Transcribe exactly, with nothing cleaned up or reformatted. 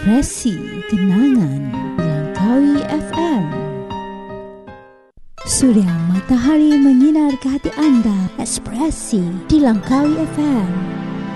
Ekspresi Kenangan Langkawi F M. Surya matahari menyinar ke hati anda. Ekspresi di Langkawi F M.